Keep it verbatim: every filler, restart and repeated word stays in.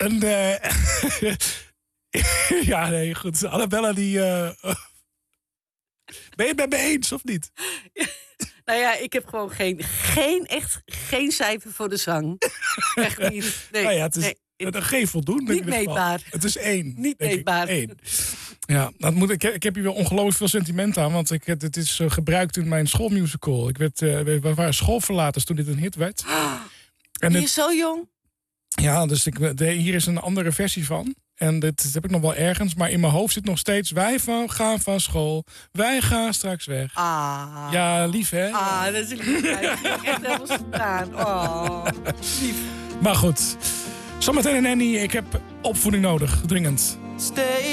En, uh, ja, nee, goed. Annabella, die... Uh, ben je het met me eens, of niet? Nou ja, ik heb gewoon geen, geen, echt geen cijfer voor de zang. Echt niet. Nee, nou ja, het is nee. geen voldoende. Niet meetbaar. Het is één. Niet meetbaar. Eén. Ja, dat moet, ik, ik heb hier wel ongelooflijk veel sentiment aan. Want ik, het is uh, gebruikt in mijn schoolmusical. Ik werd, uh, we waren schoolverlaters toen dit een hit werd. Ah, en je het, is zo jong. Ja, dus ik, de, hier is een andere versie van. En dit, dit heb ik nog wel ergens. Maar in mijn hoofd zit nog steeds... Wij van, gaan van school. Wij gaan straks weg. Ah. Ja, lief hè? Ah, dat is lief. Ik heb echt helemaal staan. Oh, lief. Maar goed. Zometeen een Annie. Ik heb opvoeding nodig. Dringend. Stay